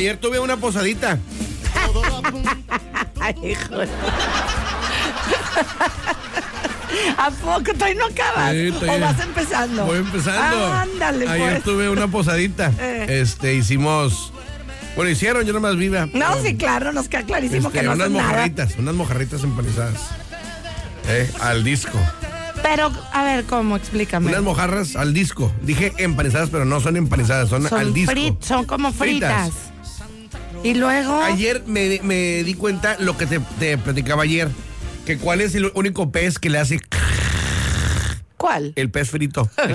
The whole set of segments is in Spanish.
Ayer tuve una posadita. Ay, hijo. ¿A poco todavía no acabas? Sí, ¿O vas empezando? Voy empezando. Ándale, Ayer pues. tuve una posadita. Hicimos... Bueno, hicieron, yo nomás viva. No, sí, claro, nos queda clarísimo que no son nada. Unas mojarritas empanizadas. Al disco. Pero, a ver, ¿cómo? Explícame. Unas mojarras al disco. Dije empanizadas, pero no son empanizadas, son al disco. Son como fritas. Y luego... Ayer me di cuenta lo que te platicaba ayer. Que cuál es el único pez que le hace... ¿Cuál? El pez frito. Oye,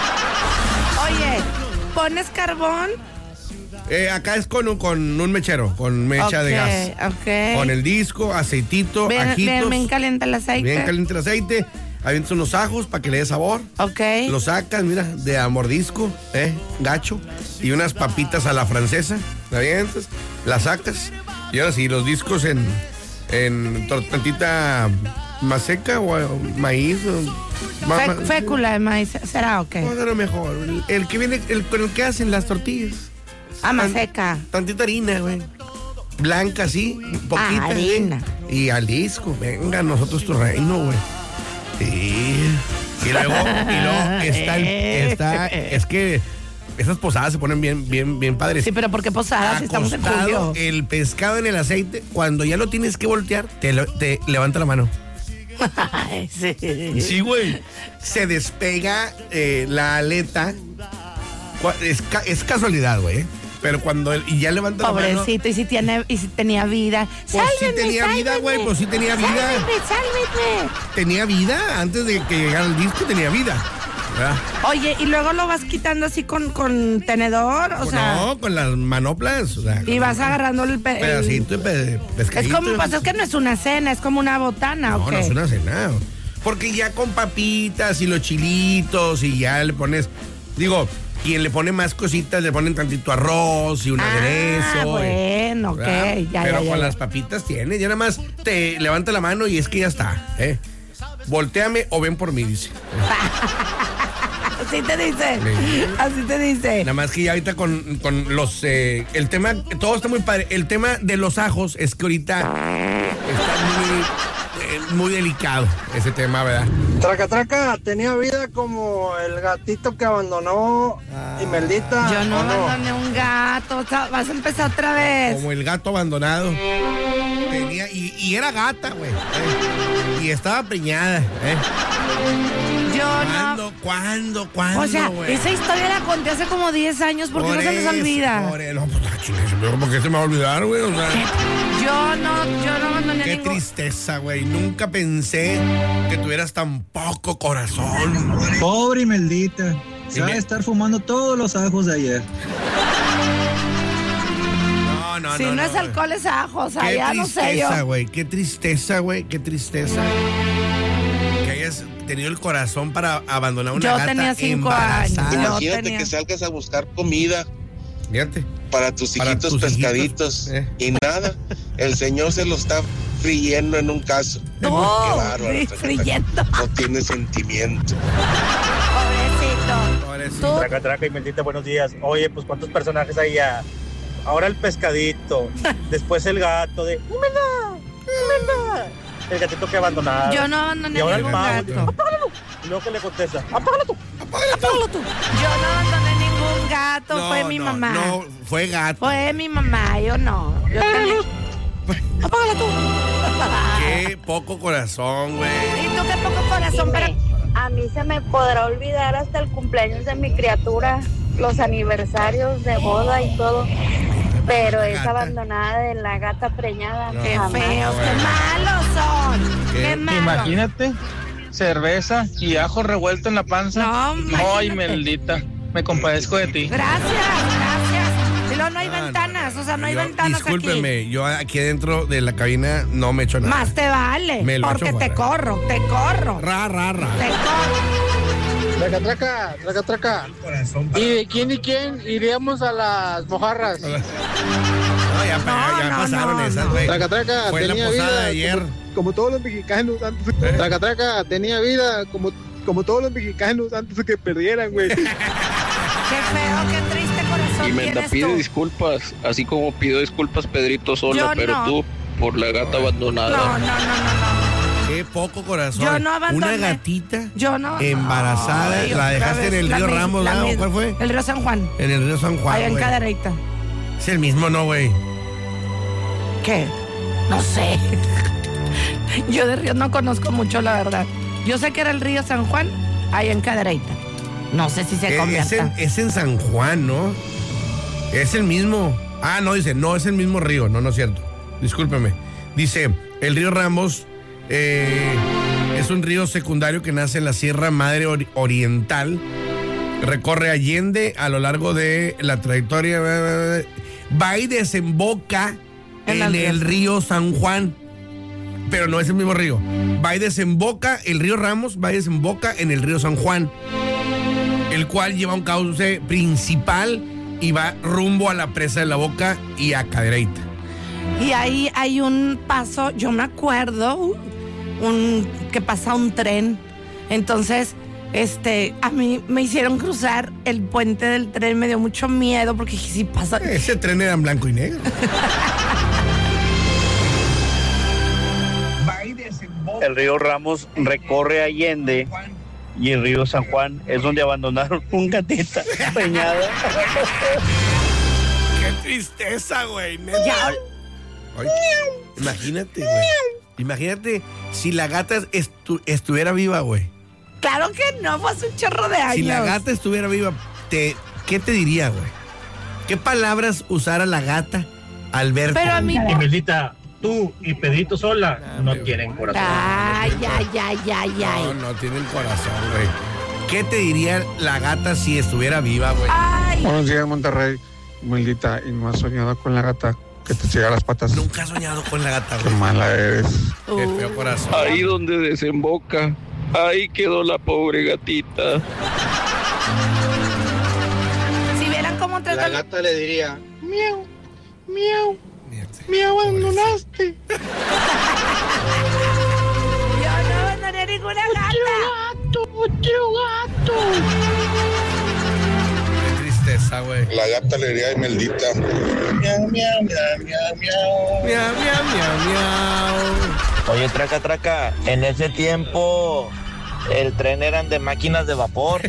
¿pones carbón? Acá es con un mechero, con mecha de gas. Ok. Con el disco, aceitito, ajitos. Bien caliente el aceite. Bien caliente el aceite. Avientas unos ajos para que le dé sabor. Ok. Lo sacas, mira, de a mordisco, gacho. Y unas papitas a la francesa. La avientas, la sacas. Y ahora sí, los discos en tantita maseca o maíz. Fécula de maíz, ¿será o qué? No, lo mejor. El que viene, con el que hacen las tortillas. Maseca. Tantita harina, güey. Blanca, así, poquita. Harina. Y al disco, venga, nosotros tu reino, güey. Sí. Y luego es que esas posadas se ponen bien padres. Sí, pero ¿por qué posadas si estamos en julio? El pescado en el aceite, cuando ya lo tienes que voltear, te levanta la mano. Sí. Sí, güey. Se despega la aleta. Es casualidad, güey. Pero cuando y ya levanta la mano. Pobrecito, y si tenía vida. Pues sí tenía vida, güey, pues sí tenía vida. Sálveme. Tenía vida, antes de que llegara el disco tenía vida. ¿Verdad? Oye, ¿y luego lo vas quitando así con tenedor? O sea, no, con las manoplas. O sea, y vas agarrando el pedacito de pescadito. Es como, pues es que no es una cena, es como una botana, ¿o qué? No es una cena. Porque ya con papitas y los chilitos y ya le pones, quien le pone más cositas, le ponen tantito arroz y un aderezo. Bueno, ok, ya. Pero con las papitas tienes, ya nada más te levanta la mano y es que ya está, Voltéame o ven por mí, dice. Así te dice. Sí. Así te dice. Nada más que ya ahorita con los... el tema, todo está muy padre. El tema de los ajos es que ahorita está muy delicado ese tema, ¿verdad? Traca, tenía vida como el gatito que abandonó Imeldita. Yo no abandoné un gato. Vas a empezar otra vez. Como el gato abandonado. Tenía, y era gata, güey. Y estaba preñada, ¿Cuándo? O sea, güey? Esa historia la conté hace como 10 años. ¿Por qué no se les olvida? No, pues, ¿por qué se me va a olvidar, güey? O sea, yo no abandoné qué ningún... tristeza, güey. Nunca pensé que tuvieras tan poco corazón. Pobre Imeldita. Se va a estar fumando todos los ajos de ayer. No. Si no es alcohol, es ajo. O sea, ya no sé yo. Qué tristeza, güey. Qué tristeza. Que hayas tenido el corazón para abandonar una gata tenía 5 años. Imagínate que salgas a buscar comida. Fíjate. Para tus hijitos pescaditos. Y nada, el señor se lo está friendo en un caso. No, qué bárbaro. Friendo. No tiene sentimiento. Pobrecito. Traca, Imeldita, buenos días. Oye, pues ¿cuántos personajes hay ya? Ahora el pescadito, después el gato de ¡Imelda! El gatito que abandonaron. Yo no abandoné ningún gato. ¡Apágalo! Y luego que le contesta, ¡apágalo tú! Yo no abandoné ningún gato, fue mi mamá. No, fue gato. Fue mi mamá, yo no. Yo también. ¡Apágalo tú! Qué poco corazón, güey. ¿Y tú qué poco corazón? Pero a mí se me podrá olvidar hasta el cumpleaños de mi criatura, los aniversarios de boda y todo. Pero es abandonada de la gata preñada. Qué feos, qué malos son. Qué malos. Imagínate, cerveza y ajo revuelto en la panza. No, Imeldita, me compadezco de ti. Gracias. Y luego no hay ventanas, o sea, no hay ventanas aquí. Discúlpeme, yo aquí dentro de la cabina no me echo nada. Más te vale, porque te corro. Ra. Te corro. Traca. ¿Y de quién iríamos a las mojarras? No, ya pasaron esas, güey. Traca, fue la tenía posada vida de ayer. como todos los mexicanos antes. Traca, tenía vida como todos los mexicanos antes de que perdieran, güey. Qué feo, qué triste corazón. corazón. Y Menda pide disculpas, así como pido disculpas Pedrito Sola, Yo pero no. tú por la gata abandonada. No. Qué poco corazón. Yo no abandoné. Una gatita Yo no. embarazada, Ay, la otra dejaste vez, en el la río mi- Ramos, la ¿no? mi- ¿Cuál fue? El río San Juan. En el río San Juan. Allá en güey. Cadereyta. Es el mismo, ¿no, güey? ¿Qué? No sé. Yo de ríos no conozco mucho, la verdad. Yo sé que era el río San Juan, allá en Cadereyta. No sé si se convierta. Es en San Juan, ¿no? Es el mismo. Ah, no, dice, no es el mismo río. No, no es cierto. Discúlpeme. Dice, el río Ramos es un río secundario que nace en la Sierra Madre Oriental. Recorre Allende a lo largo de la trayectoria. Va y desemboca en el río San Juan. Pero no es el mismo río. Va y desemboca, el río Ramos va y desemboca en el río San Juan, el cual lleva un cauce principal y va rumbo a la presa de la Boca y a Cadereyta. Y ahí hay un paso, yo me acuerdo, que pasa un tren. Entonces, a mí me hicieron cruzar el puente del tren, me dio mucho miedo porque dije, si pasa... Ese tren era en blanco y negro. El río Ramos recorre Allende y el río San Juan es donde abandonaron un gatita preñada. ¡Qué tristeza, güey! Imagínate, güey. Imagínate si la gata estuviera viva, güey. Claro que no, fue hace un chorro de años. Si la gata estuviera viva, ¿qué te diría, güey? ¿Qué palabras usara la gata al verte? Pero a mí... Imelita, tú y Pedrito Sola no tienen corazón. Ay. No tienen corazón, güey. ¿Qué te diría la gata si estuviera viva, güey? Ay. Buenos días, Monterrey. Imelita, ¿y no has soñado con la gata que te siga las patas? Nunca has soñado con la gata, Qué güey. mala eres. Qué feo corazón. Ahí donde desemboca, ahí quedó la pobre gatita. Si vieran cómo La tratan... gata le diría, miau, miau, me abandonaste. Yo no abandoné ninguna gata. Otro gato. Qué tristeza, güey. La gata le diría a Imelita, miau, miau, miau, miau, miau. Miau, miau, miau, miau. Oye, traca, en ese tiempo el tren eran de máquinas de vapor.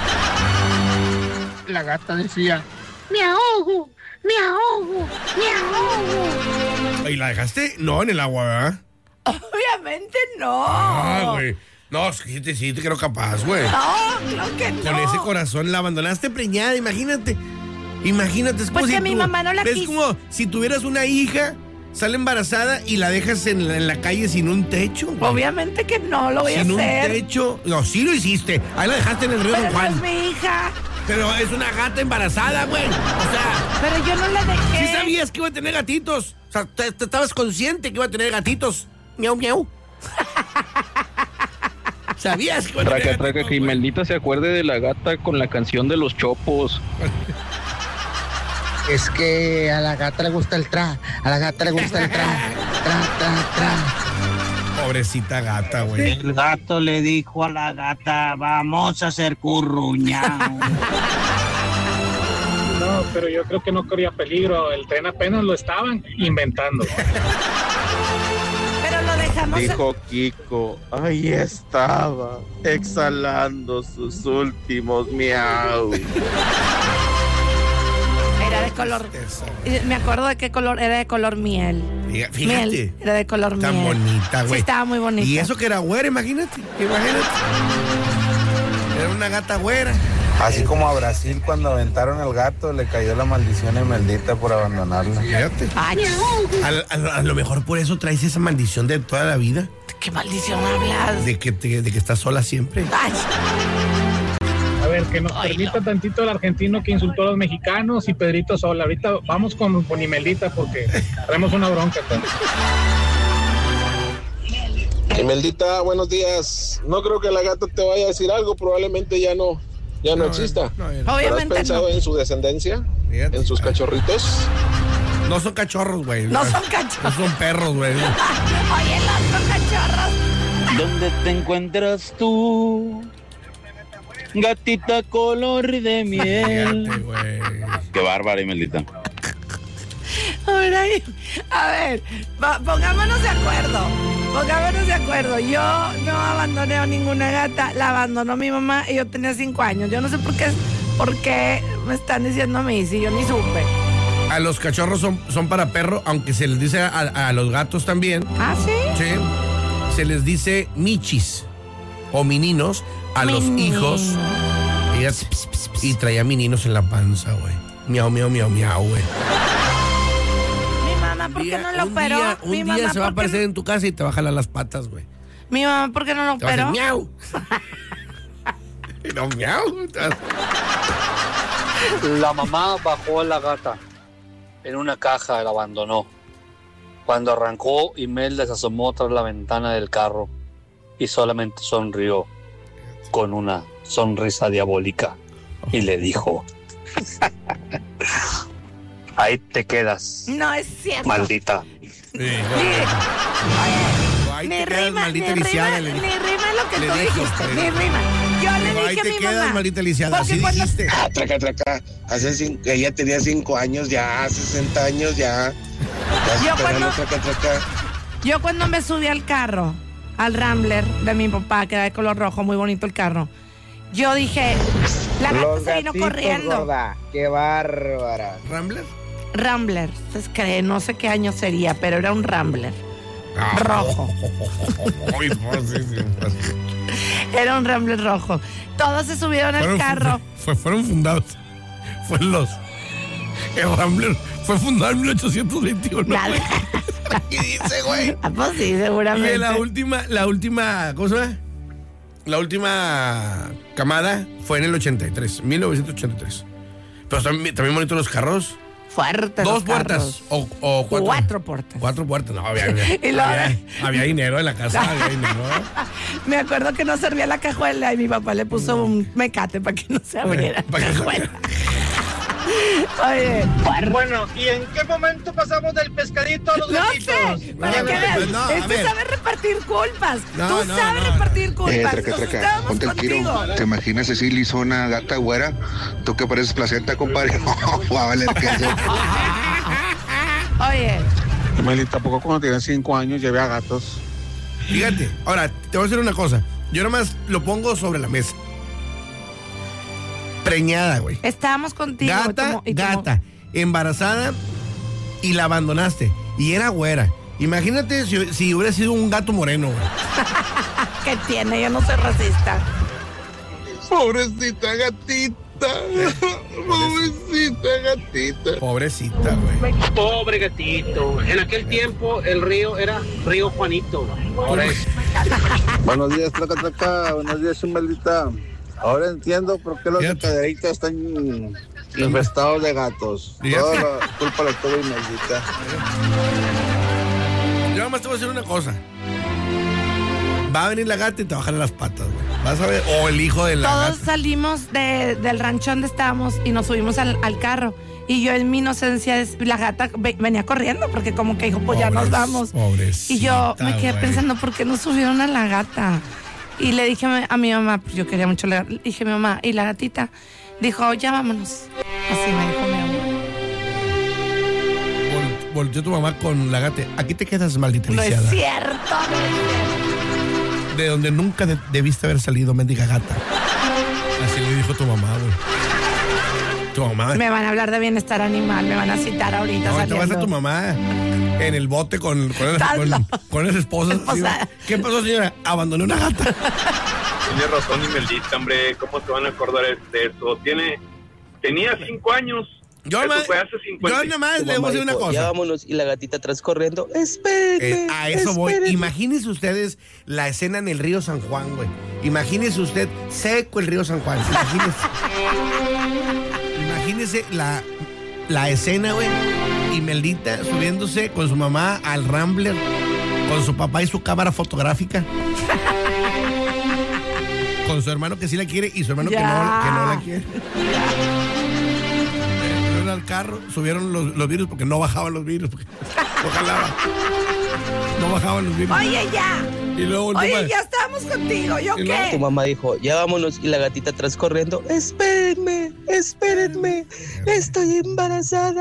La gata decía, Me ahogo, me ahogo, me ahogo. ¿Y la dejaste? No, en el agua, ¿verdad? Obviamente no. Ah, güey. No, sí te creo capaz, güey. No, claro que no. Con ese corazón la abandonaste preñada, imagínate. Imagínate, es como Pues si que mi mamá no la es quiso. como si tuvieras una hija, sale embarazada y la dejas en la calle sin un techo, güey. Obviamente que no lo voy a Sin un hacer. techo. No, sí lo hiciste. Ahí la dejaste en el río Pero San no Juan. es mi hija. Pero es una gata embarazada, güey. O sea, Pero yo no la dejé. sí sabías que iba a tener gatitos. O sea, te estabas consciente que iba a tener gatitos. Miau, miau. Sabías que iba a tener Traca, gatitos, que güey. Imelita se acuerde de la gata con la canción de los Chopos. Es que a la gata le gusta el tra, a la gata le gusta el tra, tra. Pobrecita gata, güey. El gato le dijo a la gata, vamos a hacer curruñao. No, pero yo creo que no corría peligro. El tren apenas lo estaban inventando. Pero lo dejamos. Dijo Kiko, ahí estaba, exhalando sus últimos miau. Era de color. Me acuerdo de qué color. Era de color miel. Fíjate. Miel. Era de color Tan miel. bonita, güey. Sí, estaba muy bonita. Y eso que era güera, imagínate. Era una gata güera. Así como a Brasil cuando aventaron al gato, le cayó la maldición a Imelita por abandonarla. Fíjate. Ay, A lo mejor por eso traes esa maldición de toda la vida. ¿qué maldición hablas? De que estás sola siempre. Ay, A ver, que nos permita tantito el argentino que insultó a los mexicanos y Pedrito Sola. Ahorita vamos con Imelita porque traemos una bronca. Imelita, buenos días. No creo que la gata te vaya a decir algo, probablemente ya no exista. ¿Pero has obviamente pensado no. en su descendencia? ¿En sus cachorritos? No son cachorros, güey. No son cachorros. No son perros, güey. Oye, el otro cachorro. ¿Dónde te encuentras tú? Gatita color de miel. Fíjate, güey. Qué bárbara, Imelita. Ahora, a ver, pongámonos de acuerdo. Yo no abandoné a ninguna gata, la abandonó mi mamá y yo tenía 5 años. Yo no sé por qué me están diciendo a mí, si yo ni supe. A los cachorros son para perro, aunque se les dice a los gatos también. ¿Ah, sí? Sí. Se les dice michis o mininos a los hijos. Y traía mininos en la panza, güey. Miau, miau, miau, miau, güey. ¿Por qué no lo operó? Un día se va a aparecer en tu casa y te va a jalar las patas, güey. Mi mamá, ¿por qué no lo operó? Te va a decir, miau. No, miau. La mamá bajó a la gata en una caja, la abandonó. Cuando arrancó, Imelda se asomó tras la ventana del carro y solamente sonrió con una sonrisa diabólica y le dijo: ahí te quedas. No es cierto. Maldita. Ni rima lo que tú dijiste. Ni rima. Yo le dije ahí a te mi quedas, mamá. maldita lisiada. Así dijiste. Traca. Ella tenía 5 años ya, 60 años ya. Yo cuando me subí al carro, al Rambler de mi papá, que era de color rojo, muy bonito el carro, yo dije, la gata se vino corriendo. Gorda. Qué bárbara. ¿Rambler? Es que no sé qué año sería, pero era un Rambler. Rojo. Era un Rambler rojo. Todos se subieron al carro. Fueron fundados. El Rambler fue fundado en 1821. ¿Qué dice, güey? Pues sí, seguramente. Y la última, ¿cómo se llama? La última camada fue en el 1983. Pero también bonitos los carros. Fuertes. 2 puertas o 4. 4 puertas. 4 puertas, no, había dinero en la casa, había dinero. Me acuerdo que no servía la cajuela y mi papá le puso un mecate para que no se abriera la cajuela. Oye. Bueno, ¿y en qué momento pasamos del pescadito a los gatitos? No sé, para que veas. Sabe repartir culpas. Tú sabes repartir culpas. Traca. Ponte el tiro. ¿Te imaginas si le hizo una gata güera? Tú que pareces placenta, compadre. Va a valer queso. Oye. Melita, tampoco cuando tenía 5 años llevé a gatos. Fíjate, ahora, te voy a decir una cosa. Yo nomás lo pongo sobre la mesa. Preñada, güey. Estábamos contigo. Gata, embarazada y la abandonaste. Y era güera. Imagínate si hubiera sido un gato moreno, güey. ¿Qué tiene? Yo no soy racista. Pobrecita gatita. Pobrecita, güey. Pobre gatito. En aquel tiempo el río era Río Juanito. Ahora es... Buenos días, Traca. Buenos días, Imelita. Ahora entiendo por qué los caderitas están infestados de gatos. Toda la culpa la tuvo Imelita. Yo nomás te voy a decir una cosa. Va a venir la gata y te va a bajar las patas, güey. Vas a ver. O el hijo de la gata. Todos salimos del rancho donde estábamos y nos subimos al carro. Y yo en mi inocencia, la gata venía corriendo porque como que dijo, pues ya nos vamos. Pobrecita, y yo me quedé pensando, ¿por qué no subieron a la gata? Y le dije a mi mamá, pues yo quería mucho le dije a mi mamá, ¿y la gatita? Dijo, ya vámonos. Así me dijo mi mamá. Volteó tu mamá con la gata. Aquí te quedas, maldita lisiada. No es cierto. De donde nunca debiste haber salido, mendiga gata. Así le dijo tu mamá, güey. Tu mamá. Me van a hablar de bienestar animal, me van a citar ahorita. No, te vas a tu mamá en el bote con las esposas. ¿Qué pasó, señora? Abandoné una gata. Tiene razón, Imelita, hombre. ¿Cómo se van a acordar de eso? Tenía 5 años. Yo nomás le voy a decir una cosa. Ya vámonos y la gatita atrás corriendo. Espérenme. A eso voy. Imagínense ustedes la escena en el río San Juan, güey. Imagínense usted seco el río San Juan. Imagínense la escena, güey. Imeldita subiéndose con su mamá al Rambler, con su papá y su cámara fotográfica. Con su hermano que sí la quiere y su hermano que no la quiere. Al carro, subieron los virus porque no bajaban los virus, porque no jalaba. No bajaban los virus. Oye, ya. Y luego oye, ya estábamos contigo, ¿yo qué? Tu mamá dijo, ya vámonos, y la gatita atrás corriendo, espérenme, estoy embarazada.